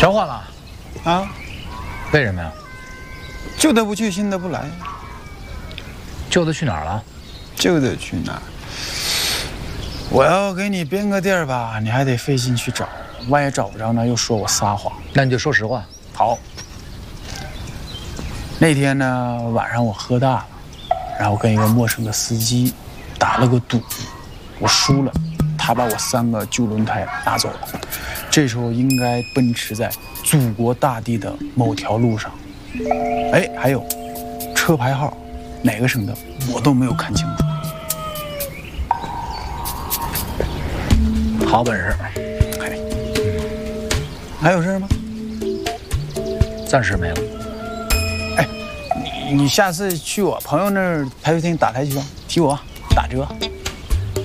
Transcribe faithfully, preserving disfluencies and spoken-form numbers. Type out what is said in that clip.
全换了， 啊？ 为什么呀？ 旧的不去，新的不来。 旧的去哪儿了？ 旧的去哪儿？我要给你编个地儿吧，你还得费劲去找，万一找不着呢，又说我撒谎。 那你就说实话。 好。那天呢，晚上我喝大了，然后跟一个陌生的司机打了个赌，我输了，他把我三个旧轮胎拿走了。这时候应该奔驰在祖国大地的某条路上。哎，还有车牌号，哪个省的我都没有看清楚。 好本事。 哎，还有事吗？ 暂时没了。 哎，你你下次去我朋友那儿台球厅打台球，提我打折。